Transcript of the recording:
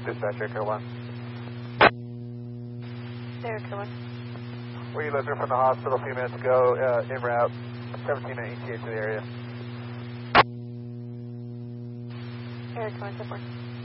Dispatch, Echo 1. Echo 1. Were you listening from the hospital a few minutes ago, en route, 17 ETA to the area? Echo 1, 4.